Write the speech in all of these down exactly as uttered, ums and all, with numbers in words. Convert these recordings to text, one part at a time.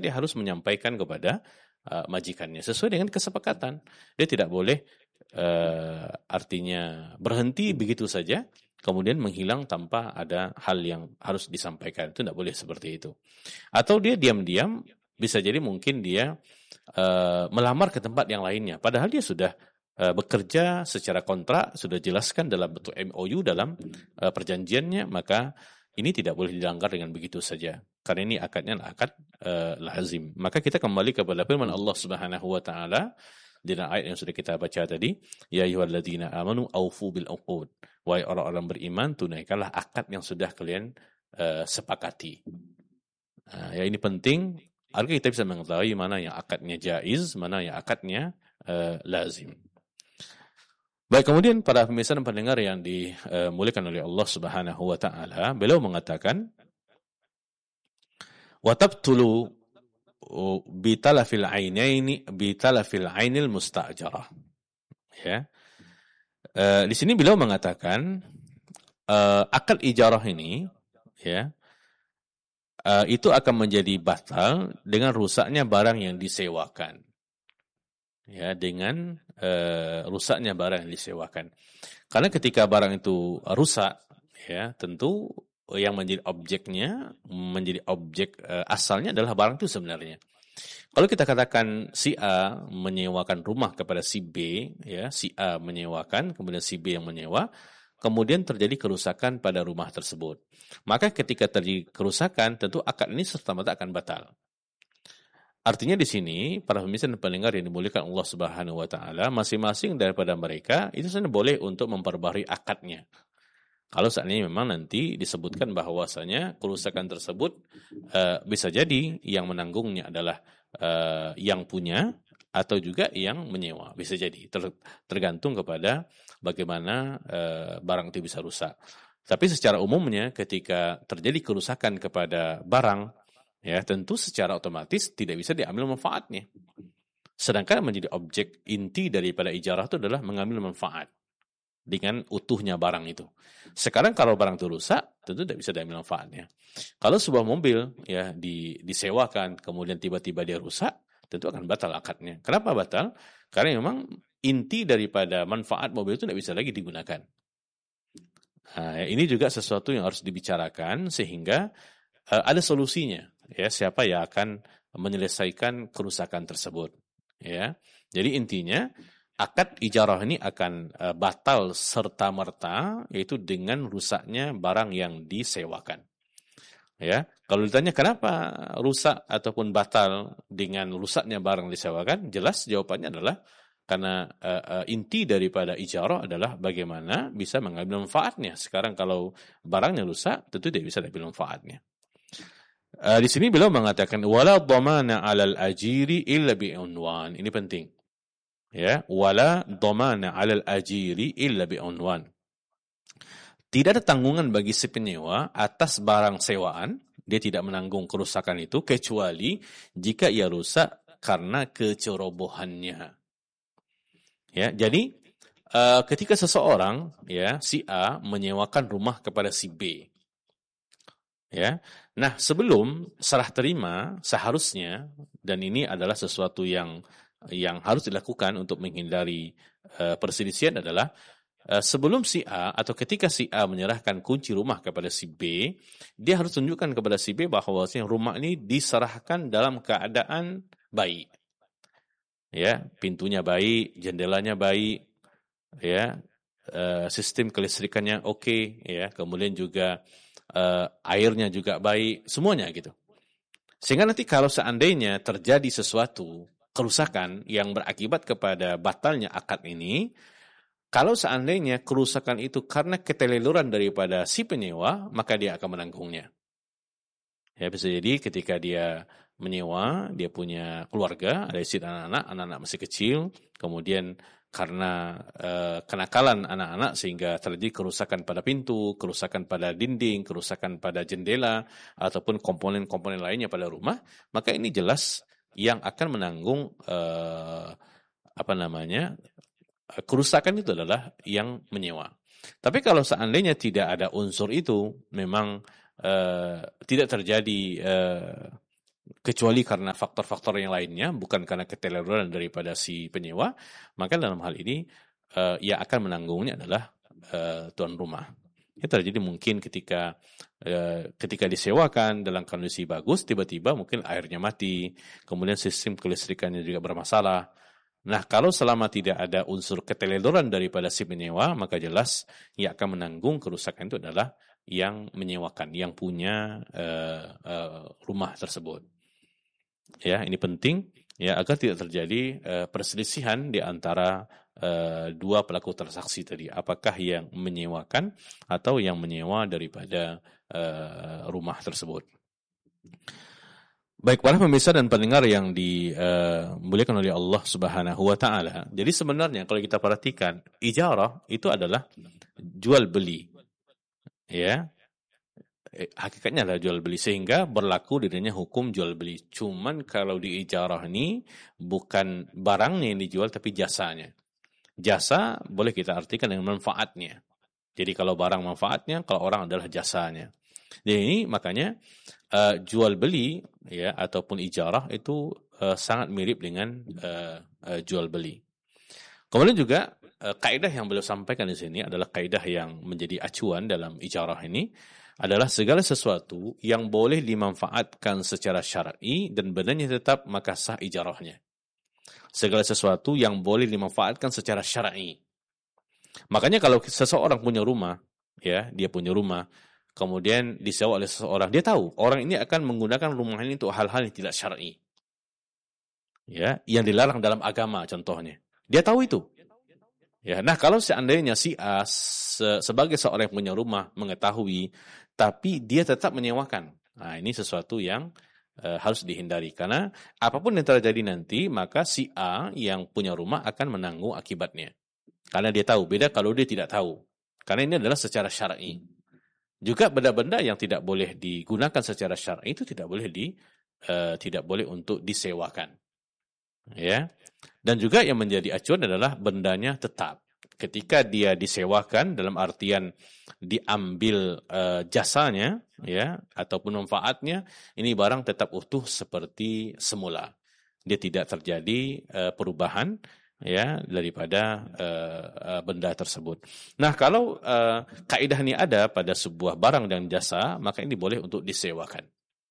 dia harus menyampaikan kepada uh, majikannya sesuai dengan kesepakatan. Dia tidak boleh uh, artinya berhenti begitu saja kemudian menghilang tanpa ada hal yang harus disampaikan. Itu tidak boleh seperti itu. Atau dia diam-diam, bisa jadi mungkin dia uh, melamar ke tempat yang lainnya padahal dia sudah Uh, bekerja secara kontrak, sudah jelaskan dalam bentuk M O U dalam uh, perjanjiannya, maka ini tidak boleh dilanggar dengan begitu saja. Karena ini akadnya akad uh, lazim. Maka kita kembali kepada firman Allah Subhanahu wa taala di ayat yang sudah kita baca tadi, ya ayyuhalladzina amanu aufu bil uqud. Wahai orang-orang beriman, tunaikanlah akad yang sudah kalian uh, sepakati. Uh, ya ini penting agar kita bisa mengetahui mana yang akadnya jaiz, mana yang akadnya uh, lazim. Baik, kemudian para pemirsa dan pendengar yang dimuliakan oleh Allah Subhanahu wa taala, beliau mengatakan wa tabtulu bi talafil ainaini bi talafil ainil musta'jarah. Ya. Uh, di sini beliau mengatakan uh, akad ijarah ini ya uh, itu akan menjadi batal dengan rusaknya barang yang disewakan. Ya, dengan uh, rusaknya barang yang disewakan. Karena ketika barang itu rusak, ya, tentu yang menjadi objeknya, menjadi objek uh, asalnya adalah barang itu sebenarnya. Kalau kita katakan si A menyewakan rumah kepada si B, ya, si A menyewakan, kemudian si B yang menyewa, kemudian terjadi kerusakan pada rumah tersebut. Maka ketika terjadi kerusakan, tentu akad ini serta-merta akan batal. Artinya di sini para pemirsa dan pendengar yang dimuliakan Allah Subhanahu wa taala, masing-masing daripada mereka itu sebenarnya boleh untuk memperbarui akadnya. Kalau seandainya memang nanti disebutkan bahwasanya kerusakan tersebut uh, bisa jadi yang menanggungnya adalah uh, yang punya atau juga yang menyewa. Bisa jadi ter- tergantung kepada bagaimana uh, barang itu bisa rusak. Tapi secara umumnya ketika terjadi kerusakan kepada barang, ya tentu secara otomatis tidak bisa diambil manfaatnya. Sedangkan menjadi objek inti daripada ijarah itu adalah mengambil manfaat dengan utuhnya barang itu. Sekarang kalau barang itu rusak, tentu tidak bisa diambil manfaatnya. Kalau sebuah mobil ya di, disewakan, kemudian tiba-tiba dia rusak, tentu akan batal akadnya. Kenapa batal? Karena memang inti daripada manfaat mobil itu tidak bisa lagi digunakan. Nah, ini juga sesuatu yang harus dibicarakan sehingga uh, ada solusinya. Ya, siapa yang akan menyelesaikan kerusakan tersebut? Ya, jadi intinya akad ijarah ini akan uh, batal serta-merta, yaitu dengan rusaknya barang yang disewakan. Ya, kalau ditanya kenapa rusak ataupun batal dengan rusaknya barang disewakan, jelas jawabannya adalah karena uh, uh, inti daripada ijarah adalah bagaimana bisa mengambil manfaatnya. Sekarang kalau barangnya rusak, tentu tidak bisa diambil manfaatnya. Uh, di sini beliau mengatakan wala dhamana 'alal ajiri illa bi'unwan. Ini penting. Ya, wala dhamana 'alal ajiri illa bi'unwan. Tidak ada tanggungan bagi si penyewa atas barang sewaan, dia tidak menanggung kerusakan itu kecuali jika ia rusak karena kecerobohannya. Ya, jadi uh, ketika seseorang ya si A menyewakan rumah kepada si B. Ya. Nah, sebelum serah terima seharusnya, dan ini adalah sesuatu yang yang harus dilakukan untuk menghindari uh, perselisihan adalah uh, sebelum si A atau ketika si A menyerahkan kunci rumah kepada si B, dia harus tunjukkan kepada si B bahwa rumah ini diserahkan dalam keadaan baik. Ya, pintunya baik, jendelanya baik, ya, uh, sistem kelistrikannya oke, okay, ya, kemudian juga Uh, airnya juga baik, semuanya gitu. Sehingga nanti kalau seandainya terjadi sesuatu kerusakan yang berakibat kepada batalnya akad ini, kalau seandainya kerusakan itu karena keteledoran daripada si penyewa, maka dia akan menanggungnya. Ya, bisa jadi ketika dia menyewa, dia punya keluarga, ada istri dan anak-anak, anak-anak masih kecil, kemudian karena uh, kenakalan anak-anak sehingga terjadi kerusakan pada pintu, kerusakan pada dinding, kerusakan pada jendela, ataupun komponen-komponen lainnya pada rumah, maka ini jelas yang akan menanggung uh, apa namanya kerusakan itu adalah yang menyewa. Tapi kalau seandainya tidak ada unsur itu, memang uh, tidak terjadi uh, kecuali karena faktor-faktor yang lainnya, bukan karena keteledoran daripada si penyewa, maka dalam hal ini uh, yang akan menanggungnya adalah uh, tuan rumah. Itu terjadi mungkin ketika uh, ketika disewakan dalam kondisi bagus, tiba-tiba mungkin airnya mati, kemudian sistem kelistrikannya juga bermasalah. Nah, kalau selama tidak ada unsur keteledoran daripada si penyewa, maka jelas yang akan menanggung kerusakan itu adalah yang menyewakan, yang punya uh, uh, rumah tersebut. Ya, ini penting ya agar tidak terjadi uh, perselisihan di antara uh, dua pelaku transaksi tadi. Apakah yang menyewakan atau yang menyewa daripada uh, rumah tersebut. Baik para pemirsa dan pendengar yang dimuliakan uh, oleh Allah Subhanahu wa taala. Jadi sebenarnya kalau kita perhatikan, ijarah itu adalah jual beli. Ya. Hakikatnya adalah jual beli, sehingga berlaku dirinya hukum jual beli. Cuman kalau di ijarah ini bukan barangnya yang dijual tapi jasanya. Jasa boleh kita artikan dengan manfaatnya. Jadi kalau barang manfaatnya, kalau orang adalah jasanya. Jadi ini makanya uh, jual beli ya ataupun ijarah itu uh, sangat mirip dengan uh, uh, jual beli. Kemudian juga uh, kaidah yang beliau sampaikan di sini adalah kaidah yang menjadi acuan dalam ijarah ini adalah segala sesuatu yang boleh dimanfaatkan secara syar'i dan benarnya tetap, maka sah ijarahnya. Segala sesuatu yang boleh dimanfaatkan secara syar'i. Makanya kalau seseorang punya rumah, ya, dia punya rumah, kemudian disewa oleh seseorang, dia tahu orang ini akan menggunakan rumah ini untuk hal-hal yang tidak syar'i. Ya, yang dilarang dalam agama contohnya. Dia tahu itu. Ya, nah kalau seandainya si A se- sebagai seorang yang punya rumah mengetahui, tapi dia tetap menyewakan, nah ini sesuatu yang uh, harus dihindari. Karena apapun yang terjadi nanti, maka si A yang punya rumah akan menanggung akibatnya. Karena dia tahu, beda kalau dia tidak tahu. Karena ini adalah secara syar'i. Juga benda-benda yang tidak boleh digunakan secara syar'i itu tidak boleh di uh, tidak boleh untuk disewakan. Ya. Dan juga yang menjadi acuan adalah bendanya tetap. Ketika dia disewakan dalam artian diambil uh, jasanya ya ataupun manfaatnya, ini barang tetap utuh seperti semula. Dia tidak terjadi uh, perubahan ya daripada uh, uh, benda tersebut. Nah, kalau uh, kaidah ini ada pada sebuah barang dan jasa, maka ini boleh untuk disewakan.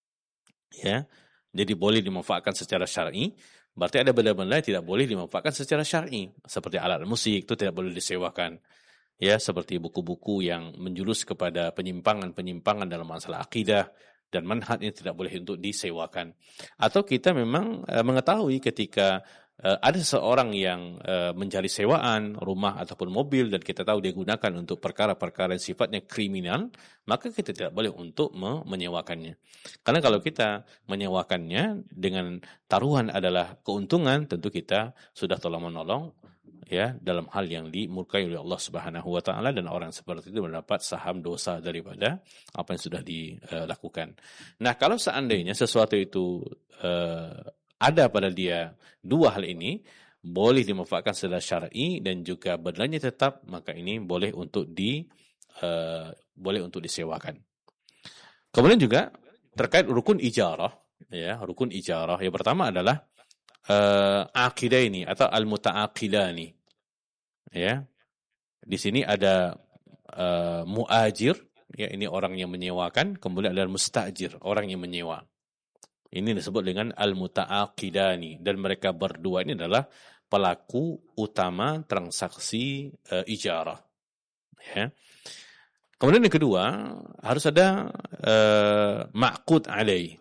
Ya. Jadi boleh dimanfaatkan secara syar'i. Berarti ada benda-benda yang tidak boleh dimanfaatkan secara syar'i, seperti alat musik itu tidak boleh disewakan. Ya, seperti buku-buku yang menjurus kepada penyimpangan-penyimpangan dalam masalah akidah dan manhaj ini tidak boleh untuk disewakan. Atau kita memang uh, mengetahui ketika uh, ada seseorang yang uh, mencari sewaan rumah ataupun mobil dan kita tahu dia gunakan untuk perkara-perkara yang sifatnya kriminal, maka kita tidak boleh untuk me- menyewakannya. Karena kalau kita menyewakannya dengan taruhan adalah keuntungan, tentu kita sudah tolong menolong ya dalam hal yang dimurkai oleh Allah Subhanahu wa taala, dan orang seperti itu mendapat saham dosa daripada apa yang sudah dilakukan. Nah, kalau seandainya sesuatu itu uh, ada pada dia dua hal ini, boleh dimanfaatkan secara syar'i dan juga bendanya tetap, maka ini boleh untuk di uh, boleh untuk disewakan. Kemudian juga terkait rukun ijarah, ya, rukun ijarah yang pertama adalah uh, aqidaini atau al-muta'aqilani. Ya, di sini ada uh, muajir, ya ini orang yang menyewakan, kemudian ada mustajir, orang yang menyewa. Ini disebut dengan al-muta'aqidani, dan mereka berdua ini adalah pelaku utama transaksi uh, ijarah. Ya. Kemudian yang kedua harus ada uh, ma'qud alaih,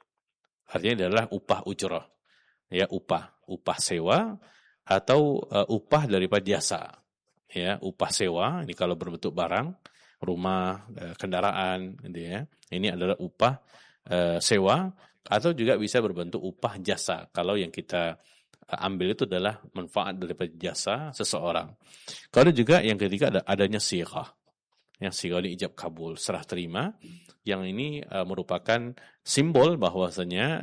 artinya adalah upah ujrah, ya upah, upah sewa atau uh, upah daripada jasa. Ya, upah sewa ini kalau berbentuk barang, rumah, uh, kendaraan gitu ya. Ini adalah upah uh, sewa, atau juga bisa berbentuk upah jasa kalau yang kita uh, ambil itu adalah manfaat daripada jasa seseorang. Kalau juga yang ketiga ada adanya sighah. Yang sighah ini ijab kabul, serah terima, yang ini uh, merupakan simbol bahwasanya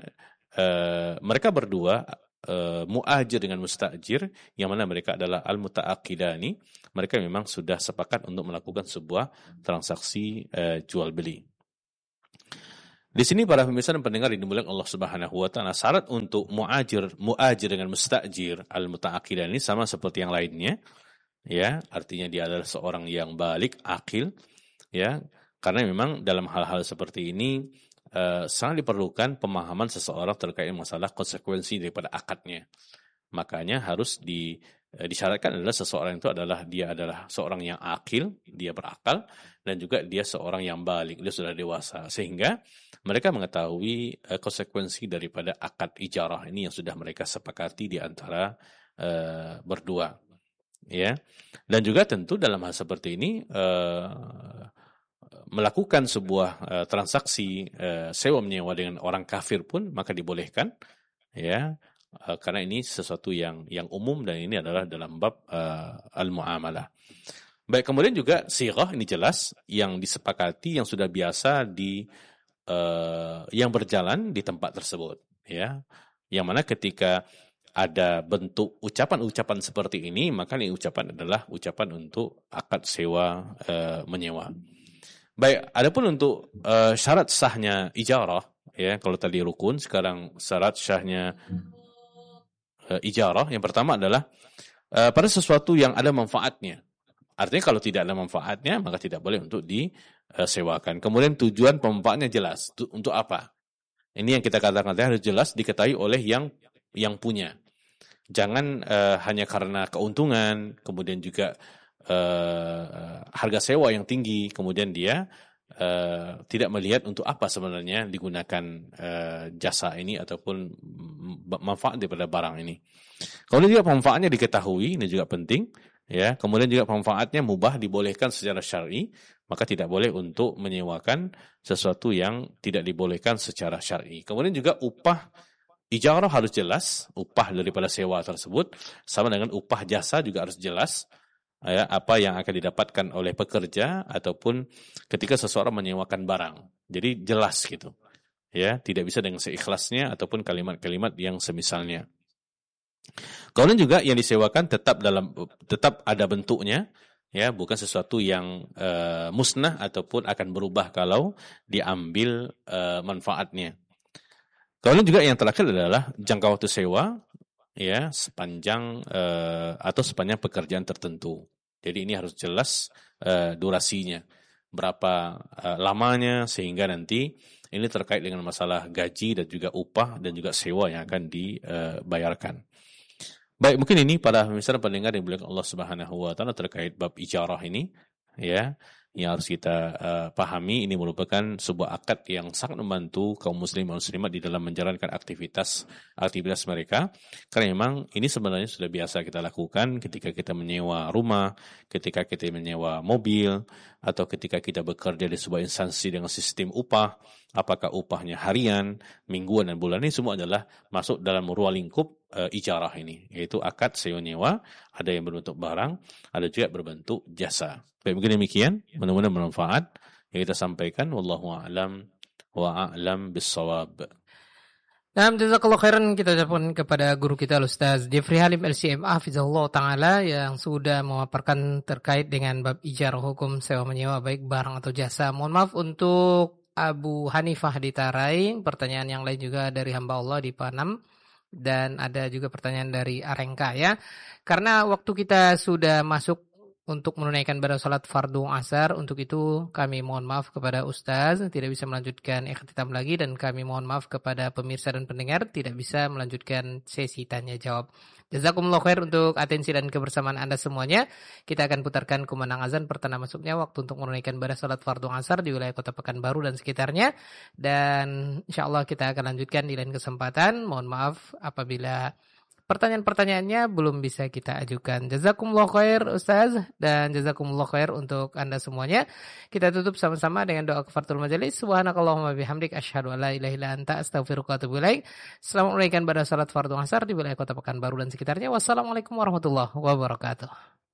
uh, mereka berdua Uh, muajir dengan mustajir, yang mana mereka adalah al-muta'aqidani, mereka memang sudah sepakat untuk melakukan sebuah transaksi uh, jual beli. Di sini para pemirsa dan pendengar yang dimuliakan Allah Subhanahu wa taala, syarat untuk muajir muajir dengan mustajir al-muta'aqqilan ini sama seperti yang lainnya, ya, artinya dia adalah seorang yang balik, akil, ya, karena memang dalam hal-hal seperti ini uh, sangat diperlukan pemahaman seseorang terkait masalah konsekuensi daripada akadnya. Makanya harus di disyaratkan adalah seseorang itu adalah dia adalah seorang yang akil, dia berakal, dan juga dia seorang yang balik, dia sudah dewasa, sehingga mereka mengetahui uh, konsekuensi daripada akad ijarah ini yang sudah mereka sepakati di antara uh, berdua, ya. Dan juga tentu dalam hal seperti ini uh, melakukan sebuah uh, transaksi uh, sewa menyewa dengan orang kafir pun maka dibolehkan, ya. Uh, karena ini sesuatu yang yang umum dan ini adalah dalam bab uh, al-muamalah. Baik, kemudian juga sighah ini jelas yang disepakati yang sudah biasa di uh, yang berjalan di tempat tersebut, ya. Yang mana ketika ada bentuk ucapan-ucapan seperti ini, maka ini ucapan adalah ucapan untuk akad sewa uh, menyewa. Baik, adapun untuk uh, syarat sahnya ijarah, ya, kalau tadi rukun, sekarang syarat sahnya Uh, ijarah, yang pertama adalah uh, pada sesuatu yang ada manfaatnya. Artinya kalau tidak ada manfaatnya, maka tidak boleh untuk disewakan. Kemudian tujuan pemanfaatnya jelas. Tu- untuk apa? Ini yang kita katakan harus jelas diketahui oleh yang yang punya. Jangan uh, hanya karena keuntungan, kemudian juga uh, harga sewa yang tinggi, kemudian dia Uh, tidak melihat untuk apa sebenarnya digunakan uh, jasa ini ataupun manfaat daripada barang ini. Kemudian juga manfaatnya diketahui, ini juga penting, ya. Kemudian juga manfaatnya mubah, dibolehkan secara syar'i, maka tidak boleh untuk menyewakan sesuatu yang tidak dibolehkan secara syar'i. Kemudian juga upah ijarah harus jelas, upah daripada sewa tersebut sama dengan upah jasa juga harus jelas. Ya, apa yang akan didapatkan oleh pekerja ataupun ketika seseorang menyewakan barang. Jadi jelas gitu. Ya, tidak bisa dengan seikhlasnya ataupun kalimat-kalimat yang semisalnya. Kemudian juga yang disewakan tetap dalam tetap ada bentuknya, ya, bukan sesuatu yang uh, musnah ataupun akan berubah kalau diambil uh, manfaatnya. Kemudian juga yang terakhir adalah jangka waktu sewa, ya, sepanjang uh, atau sepanjang pekerjaan tertentu. Jadi ini harus jelas uh, durasinya, berapa uh, lamanya, sehingga nanti ini terkait dengan masalah gaji dan juga upah dan juga sewa yang akan dibayarkan. Baik, mungkin ini para pemirsa pendengar yang dimuliakan Allah Subhanahu wa taala terkait bab ijarah ini, ya, yang harus kita uh, pahami. Ini merupakan sebuah akad yang sangat membantu kaum muslim dan muslimat di dalam menjalankan aktivitas aktivitas mereka. Karena memang ini sebenarnya sudah biasa kita lakukan ketika kita menyewa rumah, ketika kita menyewa mobil, atau ketika kita bekerja di sebuah instansi dengan sistem upah, apakah upahnya harian, mingguan, dan bulan, ini semua adalah masuk dalam ruang lingkup uh, ijarah ini, yaitu akad sewa nyewa. Ada yang berbentuk barang, ada juga berbentuk jasa. Baik, mungkin demikian, mudah-mudahan bermanfaat yang kita sampaikan. Wallahu a'lam wa a'lam bis-shawab. Nah, jazakallahu khairan kita ucapkan kepada guru kita Ustaz Jeffrey Halim L C M A hafizahullah taala yang sudah memaparkan terkait dengan bab ijarah, hukum sewa menyewa baik barang atau jasa. Mohon maaf untuk Abu Hanifah di Tarai, pertanyaan yang lain juga dari hamba Allah di Panam, dan ada juga pertanyaan dari Arengka, ya. Karena waktu kita sudah masuk untuk menunaikan ibadah salat fardu asar, untuk itu kami mohon maaf kepada Ustaz tidak bisa melanjutkan ikhtitam lagi, dan kami mohon maaf kepada pemirsa dan pendengar tidak bisa melanjutkan sesi tanya jawab. Jazakumullah khair untuk atensi dan kebersamaan Anda semuanya. Kita akan putarkan kumandang azan pertanda masuknya waktu untuk menunaikan ibadah salat fardu asar di wilayah Kota Pekanbaru dan sekitarnya, dan insyaallah kita akan lanjutkan di lain kesempatan. Mohon maaf apabila pertanyaan-pertanyaannya belum bisa kita ajukan. Jazakumullah khair Ustaz, dan jazakumullah khair untuk Anda semuanya. Kita tutup sama-sama dengan doa kafaratul majelis. Subhanakallahumma bihamdik asyhadu an la ilaha illa anta astaghfiruka wa atubu ilaik. Selamat menunaikan ibadah salat fardu asar di wilayah Kota Pekanbaru dan sekitarnya. Wassalamualaikum warahmatullahi wabarakatuh.